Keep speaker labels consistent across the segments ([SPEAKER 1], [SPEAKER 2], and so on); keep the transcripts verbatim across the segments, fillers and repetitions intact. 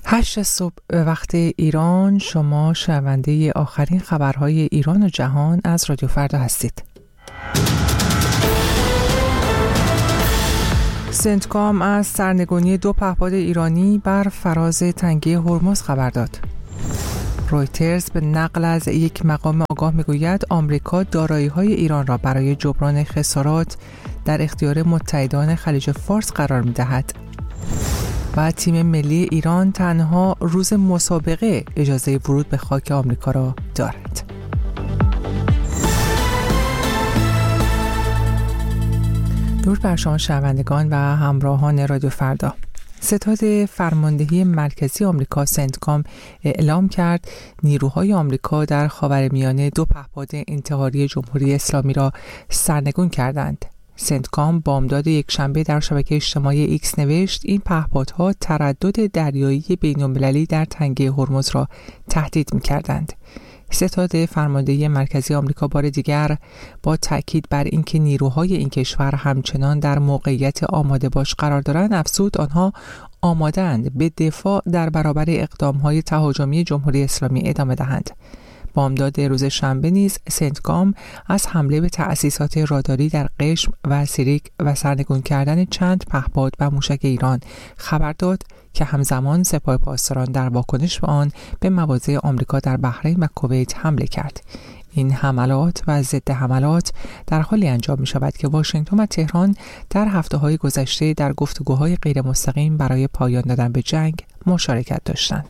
[SPEAKER 1] هشت صبح وقت ایران، شما شنونده آخرین خبرهای ایران و جهان از رادیو فردا هستید. سنتکام از سرنگونی دو پهپاد ایرانی بر فراز تنگه هرمز خبر داد. رویترز به نقل از یک مقام آگاه میگوید آمریکا دارایی‌های ایران را برای جبران خسارات در اختیار متحدان خلیج فارس قرار می‌دهد. و تیم ملی ایران تنها روز مسابقه اجازه ورود به خاک آمریکا را دارد. درود بر شما شنوندگان و همراهان رادیو فردا. ستاد فرماندهی مرکزی آمریکا سنتکام اعلام کرد نیروهای آمریکا در خاورمیانه دو پهپاد انتحاری جمهوری اسلامی را سرنگون کردند. سنتکام بامداد یک شنبه در شبکه اجتماعی ایکس نوشت این پهپادها تردد دریایی بین‌المللی در تنگه هرمز را تهدید می‌کردند. ستاد فرماندهی مرکزی آمریکا بار دیگر با تأکید بر اینکه نیروهای این کشور همچنان در موقعیت آماده باش قرار دارند افزود آنها آماده‌اند به دفاع در برابر اقدام‌های تهاجمی جمهوری اسلامی ادامه دهند. بامداد روز شنبه نیز سنتکام از حمله به تأسیسات راداری در قشم و سیریک و سرنگون کردن چند پهپاد و موشک ایران خبر داد که همزمان سپاه پاسداران در واکنش به آن به مواضع آمریکا در بحرین و کویت حمله کرد. این حملات و ضد حملات در حالی انجام می شود که واشنگتن و تهران در هفته‌های گذشته در گفتگوهای غیر مستقیم برای پایان دادن به جنگ مشارکت داشتند.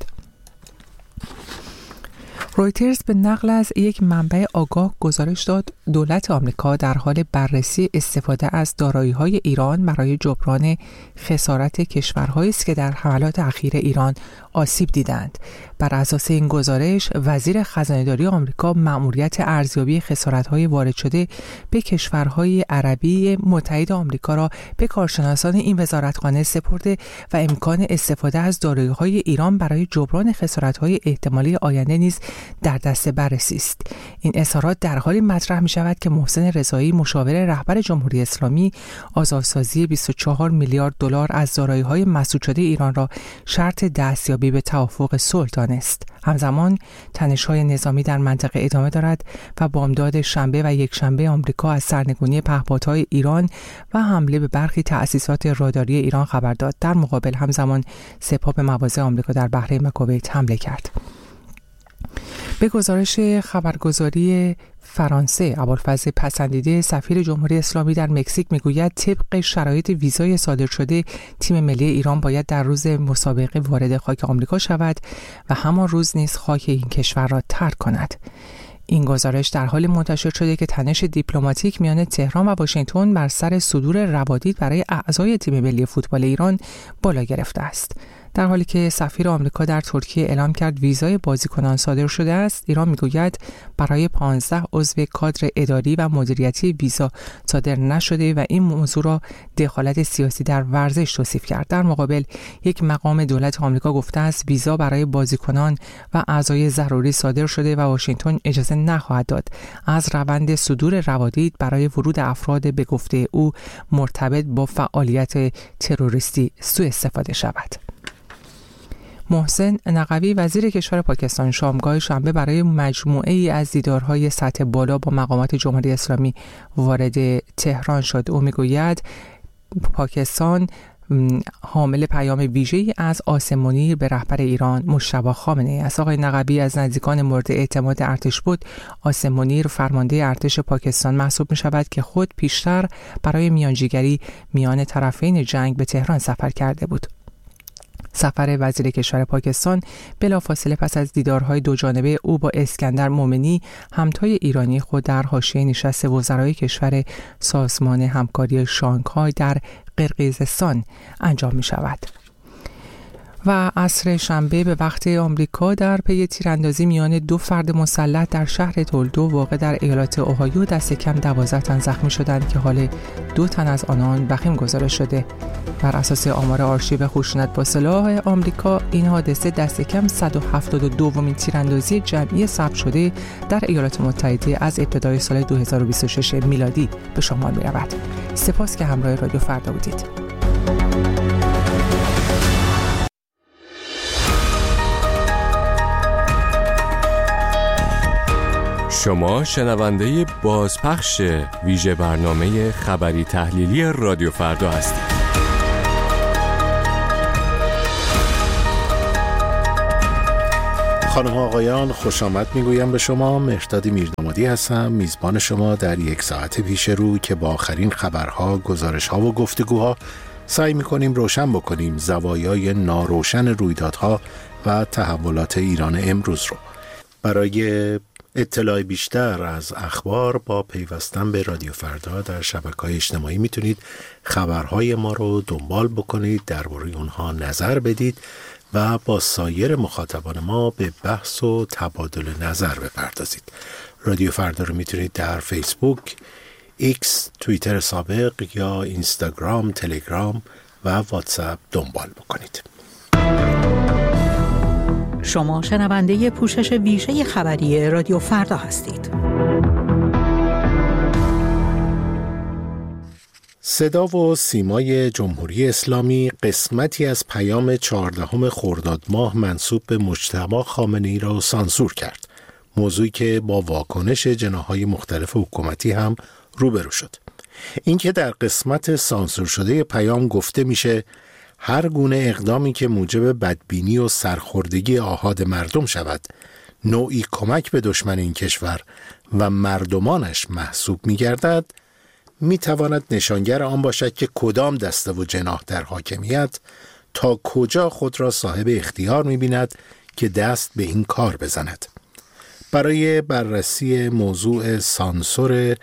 [SPEAKER 1] رویترز به نقل از یک منبع آگاه گزارش داد دولت آمریکا در حال بررسی استفاده از دارایی‌های ایران برای جبران خسارت کشورهایی است که در حملات اخیر ایران آسیب دیدند. بر اساس این گزارش وزیر خزانه‌داری آمریکا مأموریت ارزیابی خسارت‌های وارد شده به کشورهای عربی متحد آمریکا را به کارشناسان این وزارتخانه سپرده و امکان استفاده از دارایی‌های ایران برای جبران خسارت‌های احتمالی آینده نیز در دست بررسی است. این اظهارات در حالی مطرح می شود که محسن رضایی مشاور رهبر جمهوری اسلامی آزادسازی بیست و چهار میلیارد دلار از دارایی‌های مسدود شده ایران را شرط دستیابی به توافق صلح دانست. همزمان تنش‌های نظامی در منطقه ادامه دارد و بامداد شنبه و یک شنبه آمریکا از سرنگونی پهپادهای ایران و حمله به برخی تأسیسات راداری ایران خبر داد. در مقابل همزمان سپاه به مواضع آمریکا در بحرین و کویت حمله کرد. به گزارش خبرگزاری فرانسه، ابوالفضل پسندیده سفیر جمهوری اسلامی در مکزیک میگوید طبق شرایط ویزای صادر شده تیم ملی ایران باید در روز مسابقه وارد خاک آمریکا شود و همان روز نیز خاک این کشور را ترک کند. این گزارش در حال منتشر شده که تنش دیپلماتیک میان تهران و واشنگتن بر سر صدور روادید برای اعضای تیم ملی فوتبال ایران بالا گرفته است. در حالی که سفیر آمریکا در ترکیه اعلام کرد ویزای بازیکنان صادر شده است، ایران میگوید برای پانزده عضو کادر اداری و مدیریتی ویزا صادر نشده و این موضوع را دخالت سیاسی در ورزش توصیف کرد. در مقابل یک مقام دولت آمریکا گفته است ویزا برای بازیکنان و اعضای ضروری صادر شده و واشنگتن اجازه نخواهد داد از روند صدور روادید برای ورود افراد به گفته او مرتبط با فعالیت تروریستی سوء استفاده شود. محسن نقوی وزیر کشور پاکستان شامگاه شنبه برای مجموعه ای از دیدارهای سطح بالا با مقامات جمهوری اسلامی وارد تهران شد. او میگوید پاکستان حامل پیام ویژه‌ای از قاسم منیر به رهبر ایران مجتبی خامنه‌ای است. آقای نقوی از نزدیکان مورد اعتماد ارتش بود. قاسم منیر فرمانده ارتش پاکستان محسوب می شود که خود پیشتر برای میانجیگری میان طرفین جنگ به تهران سفر کرده بود. سفر وزیر کشور پاکستان بلافاصله پس از دیدارهای دو جانبه او با اسکندر مومنی همتای ایرانی خود در حاشیه نشست وزرای کشور سازمان همکاری شانگهای در قرقیزستان انجام می شود. و عصر شنبه به وقت آمریکا در پی تیراندازی میان دو فرد مسلح در شهر تولدو واقع در ایالت اوهایو دست کم دوازده تن زخمی شدند که حال دو تن از آنان وخیم گزارش شده. بر اساس آمار آرشیو خشونت با سلاح آمریکا این حادثه دست کم صد و هفتاد و دومین تیراندازی جمعی ثبت شده در ایالات متحده از ابتدای سال دو هزار و بیست و شش میلادی به شمار می رود. سپاس که همراه رادیو فردا بودید.
[SPEAKER 2] شما شنونده بازپخش ویژه برنامه خبری تحلیلی رادیو فردا هستید.
[SPEAKER 3] خانم و آقایان، خوش آمد میگویم به شما. مهرداد میردامادی هستم، میزبان شما در یک ساعت پیش رو که با آخرین خبرها، گزارشها و گفتگوها سعی میکنیم روشن بکنیم زوایای ناروشن رویدادها و تحولات ایران امروز رو. برای اطلاع بیشتر از اخبار با پیوستن به رادیو فردا در شبکه‌های اجتماعی میتونید خبرهای ما رو دنبال بکنید، درباره اونها نظر بدید و با سایر مخاطبان ما به بحث و تبادل نظر بپردازید. رادیو فردا رو میتونید در فیسبوک، ایکس، توییتر سابق یا اینستاگرام، تلگرام و واتساپ دنبال بکنید.
[SPEAKER 4] شما شنونده پوشش ویژه خبری رادیو فردا هستید.
[SPEAKER 3] صدا و سیمای جمهوری اسلامی قسمتی از پیام چهاردهم خرداد ماه منسوب به مجتبی خامنه‌ای را سانسور کرد، موضوعی که با واکنش جناح‌های مختلف حکومتی هم روبرو شد. اینکه در قسمت سانسور شده پیام گفته میشه هر گونه اقدامی که موجب بدبینی و سرخوردگی آحاد مردم شود نوعی کمک به دشمن این کشور و مردمانش محسوب می‌گردد، می‌تواند نشانگر آن باشد که کدام دسته و جناح در حاکمیت تا کجا خود را صاحب اختیار می‌بیند که دست به این کار بزند. برای بررسی موضوع سانسور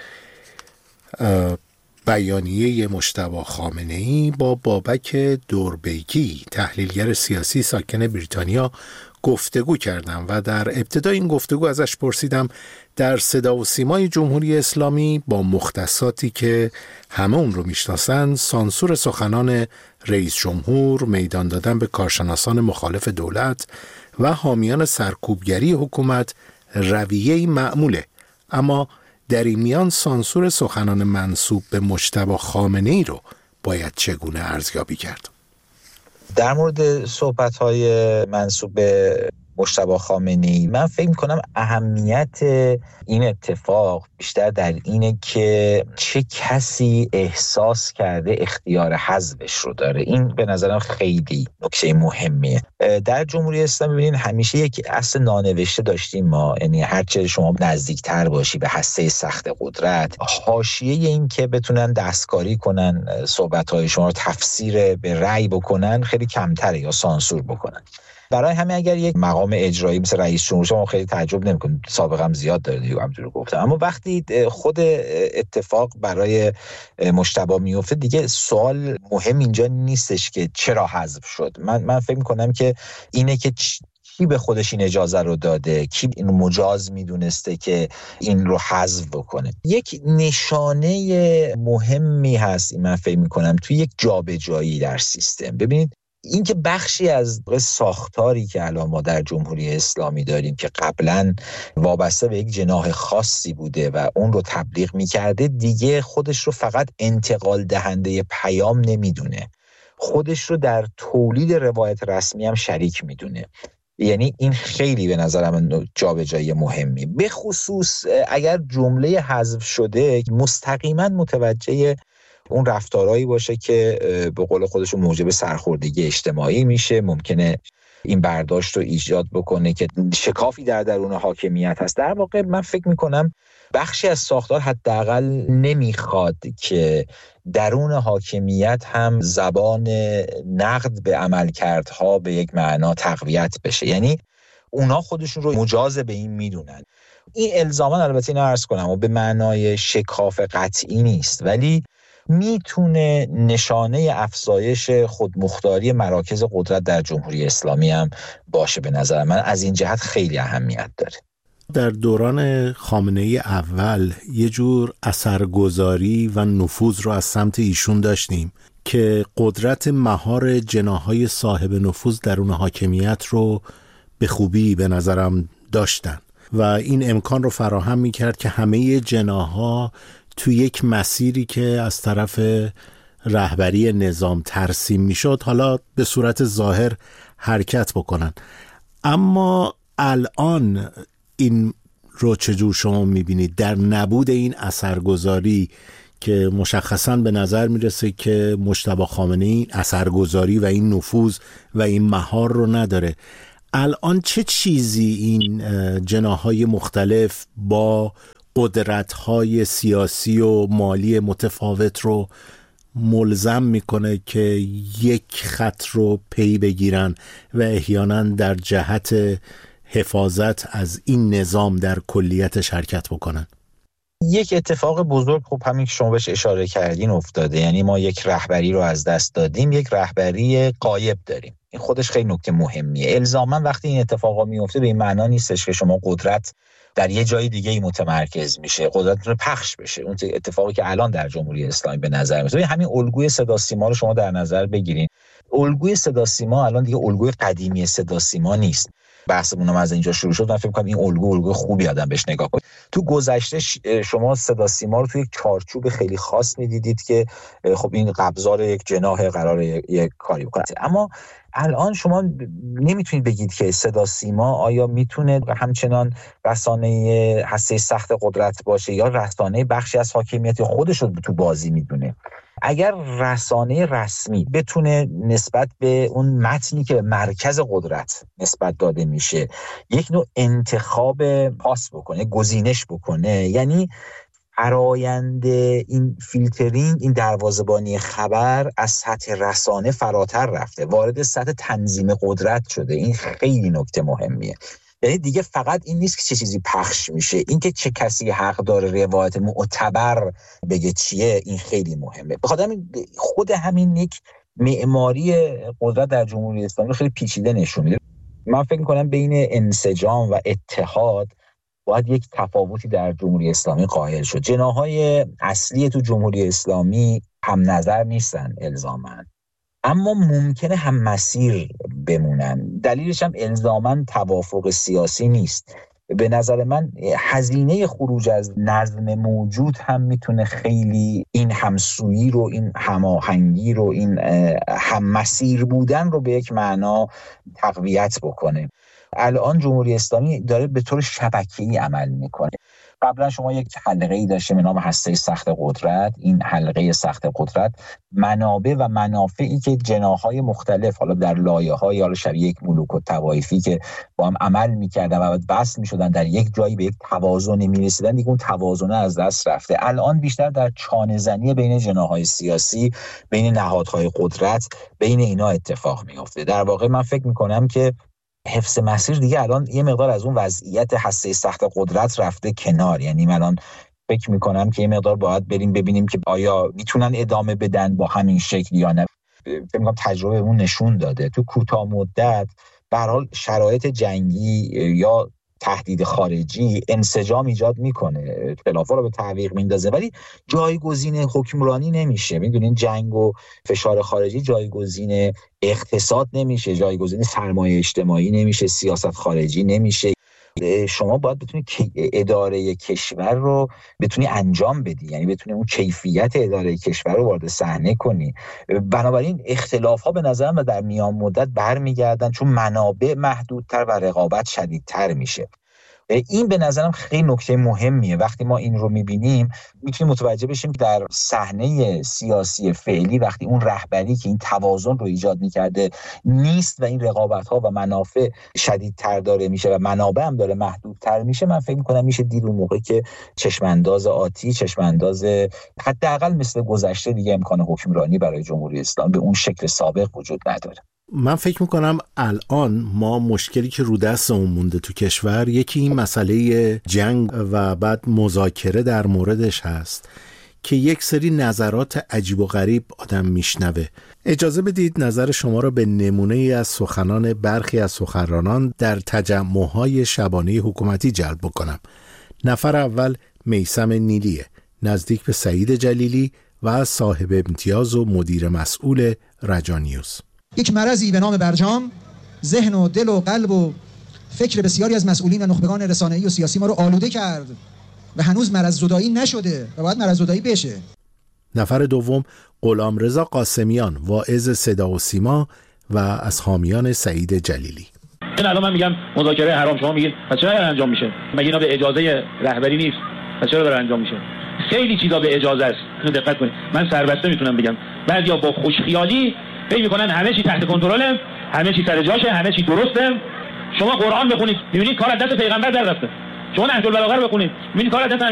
[SPEAKER 3] بیانیه مجتبی خامنه‌ای با بابک دوربیگی، تحلیلگر سیاسی ساکن بریتانیا، گفتگو کردم و در ابتدای این گفتگو ازش پرسیدم در صدا و سیمای جمهوری اسلامی با مختصاتی که همه اون رو میشناسن، سانسور سخنان رئیس جمهور، میدان دادن به کارشناسان مخالف دولت و حامیان سرکوبگری حکومت رویه‌ای معموله، اما در این میان سانسور سخنان منسوب به مجتبی خامنه‌ای رو باید چگونه ارزیابی کرد؟
[SPEAKER 5] در مورد صحبت‌های منسوب به مجتبی خامنه‌ای من فکر می‌کنم اهمیت این اتفاق بیشتر در اینه که چه کسی احساس کرده اختیار حذفش رو داره. این به نظرم خیلی نکته مهمیه. در جمهوری اسلامی ببینید همیشه یک اصل نانوشته داشتیم ما، یعنی هرچه شما نزدیکتر باشی به هسته سخت قدرت، حاشیه این که بتونن دستکاری کنن صحبت‌های شما رو تفسیر به رأی بکنن خیلی کمتره یا سانسور بکنن. برای همین اگر یک مقام اجرایی مثل رئیس جمهور شما خیلی تعجب نمی‌کنید، سابقه هم زیاد داره دیگه همونجوری گفتم، اما وقتی خود اتفاق برای مجتبی میفته دیگه سوال مهم اینجا نیستش که چرا حذف شد. من من فکر می‌کنم که اینه که کی به خودش این اجازه رو داده، کی اینو مجاز میدونسته که این رو حذف بکنه. یک نشانه مهمی هست این، من فکر می‌کنم توی یک جابجایی در سیستم. ببینید این که بخشی از ساختاری که الان ما در جمهوری اسلامی داریم که قبلا وابسته به یک جناح خاصی بوده و اون رو تبلیغ میکرده، دیگه خودش رو فقط انتقال دهنده پیام نمیدونه، خودش رو در تولید روایت رسمی هم شریک میدونه. یعنی این خیلی به نظرم جابجایی مهمی، به خصوص اگر جمله حذف شده مستقیما متوجه اون رفتارهایی باشه که به قول خودشون موجب سرخوردگی اجتماعی میشه، ممکنه این برداشت رو ایجاد بکنه که شکافی در درون حاکمیت هست. در واقع من فکر میکنم بخشی از ساختار حداقل نمیخواد که درون حاکمیت هم زبان نقد به عملکردها به یک معنا تقویت بشه، یعنی اونا خودشون رو مجاز به این میدونن. این الزاما البته اینو عرض کنم و به معنای شکاف قطعی نیست، ولی میتونه نشانه افزایش خودمختاری مراکز قدرت در جمهوری اسلامی هم باشه. به نظر من از این جهت خیلی اهمیت داره.
[SPEAKER 3] در دوران خامنه‌ای اول یه جور اثرگذاری و نفوذ رو از سمت ایشون داشتیم که قدرت مهار جناح‌های صاحب نفوذ درون حاکمیت رو به خوبی به نظرم داشتن و این امکان رو فراهم می‌کرد که همه جناح‌ها تو یک مسیری که از طرف رهبری نظام ترسیم میشد حالا به صورت ظاهر حرکت بکنن. اما الان این رو چجور شما میبینید در نبود این اثرگذاری که مشخصاً به نظر میرسه که مجتبی خامنه‌ای اثرگذاری و این نفوذ و این مهار رو نداره؟ الان چه چیزی این جناح‌های مختلف با قدرت‌های سیاسی و مالی متفاوت رو ملزم میکنه که یک خط رو پی بگیرن و احیانا در جهت حفاظت از این نظام در کلیتش حرکت بکنن؟
[SPEAKER 5] یک اتفاق بزرگ خب همین که شما بهش اشاره کردین افتاده، یعنی ما یک رهبری رو از دست دادیم، یک رهبری غایب داریم. این خودش خیلی نکته مهمیه. الزاما وقتی این اتفاقا میفته به این معنا نیستش که شما قدرت در یه جای دیگه ای متمرکز میشه، قدرت رو پخش بشه. اون اتفاقی که الان در جمهوری اسلامی به نظر میاد، همین الگوی صدا سیما رو شما در نظر بگیرید. الگوی صدا سیما الان دیگه الگوی قدیمی صدا سیما نیست. بحثمون هم از اینجا شروع شد. من فکر می‌کنم این الگو الگوی خوبی آدم بهش نگاه کنه. تو گذشته شما صدا سیما رو توی یک چارچوب خیلی خاص می‌دیدید که خب این قبضار یک جناح قراره یک کاری بکنه، اما الان شما نمیتونید بگید که صدا سیما آیا میتونه همچنان رسانه هسته سخت قدرت باشه یا رسانه بخشی از حاکمیت خودش رو تو بازی میدونه. اگر رسانه رسمی بتونه نسبت به اون متنی که مرکز قدرت نسبت داده میشه یک نوع انتخاب پاس بکنه، گزینش بکنه، یعنی فرآیند این فیلترینگ، این دروازه‌بانی خبر از سطح رسانه فراتر رفته، وارد سطح تنظیم قدرت شده. این خیلی نکته مهمیه. یعنی دیگه فقط این نیست که چه چیزی پخش میشه، این که چه کسی حق داره روایت معتبر بگه چیه، این خیلی مهمه. بخاطر همین خود همین یک معماری قدرت در جمهوری اسلامی خیلی پیچیده نشون میده. من فکر می‌کنم بین انسجام و اتحاد باید یک تفاوتی در جمهوری اسلامی قائل شد. جناح‌های اصلی تو جمهوری اسلامی هم نظر نیستن الزاماً، اما ممکنه هم مسیر بمونن. دلیلش هم الزاماً توافق سیاسی نیست. به نظر من هزینه خروج از نظم موجود هم میتونه خیلی این همسویی رو، این هماهنگی رو، این هم مسیر بودن رو به یک معنا تقویت بکنه. الان جمهوری اسلامی داره به طور شبکه‌ای عمل میکنه. قبلا شما یک حلقه‌ای داشته به نام هسته سخت قدرت. این حلقه سخت قدرت منابع و منافعی که جناح‌های مختلف حالا در لایه‌های حالا شبیه یک ملوک الطوایفی که با هم عمل می‌کردن و بعد بس می‌شدن در یک جایی به یک توازن می‌رسیدن، دیگه اون توازن از دست رفته. الان بیشتر در چانه‌زنی بین جناح‌های سیاسی، بین نهادهای قدرت، بین اینا اتفاق می‌افته. در واقع من فکر می‌کنم که حفظ مسیر دیگه الان یه مقدار از اون وضعیت هسته سخت قدرت رفته کنار. یعنی من الان فکر میکنم که یه مقدار باید بریم ببینیم که آیا میتونن ادامه بدن با همین شکل یا نه. فکر میکنم تجربه اون نشون داده تو کوتاه مدت به هر حال شرایط جنگی یا تهدید خارجی انسجام ایجاد میکنه، خلافا رو به تعویق میندازه، ولی جایگزین حکمرانی نمیشه. میدونین جنگ و فشار خارجی جایگزین اقتصاد نمیشه، جایگزین سرمایه اجتماعی نمیشه، سیاست خارجی نمیشه. شما باید بتونی اداره کشور رو بتونی انجام بدی، یعنی بتونی اون کیفیت اداره کشور رو وارد صحنه کنی. بنابراین اختلاف‌ها به نظرم در میان مدت برمیگردن، چون منابع محدودتر و رقابت شدیدتر میشه. این به نظرم خیلی نکته مهمیه. وقتی ما این رو میبینیم میتونیم متوجه بشیم که در صحنه سیاسی فعلی وقتی اون رهبری که این توازن رو ایجاد میکرده نیست و این رقابت‌ها و منافع شدیدتر داره میشه و منابع هم داره محدودتر میشه، من فکر میکنم میشه دید اون موقع که چشمانداز آتی، چشمانداز حداقل مثل گذشته دیگه امکان حکمرانی برای جمهوری اسلامی به اون شکل سابق وجود نداره.
[SPEAKER 3] من فکر میکنم الان ما مشکلی که رو دستمون مونده تو کشور یکی این مسئله جنگ و بعد مذاکره در موردش هست که یک سری نظرات عجیب و غریب آدم میشنوه. اجازه بدید نظر شما را به نمونه ای از سخنان برخی از سخنرانان در تجمع‌های شبانه حکومتی جلب بکنم. نفر اول میثم نیلیه، نزدیک به سعید جلیلی و صاحب امتیاز و مدیر مسئول رجا نیوز.
[SPEAKER 6] یک مرضی به نام برجام ذهن و دل و قلب و فکر بسیاری از مسئولین و نخبگان رسانه‌ای و سیاسی ما رو آلوده کرد و هنوز مرض زدایی نشده و باید مرض زدایی بشه.
[SPEAKER 3] نفر دوم غلامرضا قاسمیان، واعظ صدا و سیما و از حامیان سعید جلیلی.
[SPEAKER 7] این الان من میگم مذاکره حرام، شما میگید پس چرا انجام میشه؟ مگه اینا به اجازه رهبری نیست؟ پس چرا داره انجام میشه؟ خیلی چیزا به اجازه است. اینو دقت کنید. من سربسته میتونم بگم بعضیا با خوشخیالی فکر میکنن همه چی تحت کنترله، همه چی سر جاشه، همه چی درسته. شما قرآن بخونید میبینید کار از دست پیغمبر در رفته. شما نهج البلاغه رو بخونید میبینید کار از دست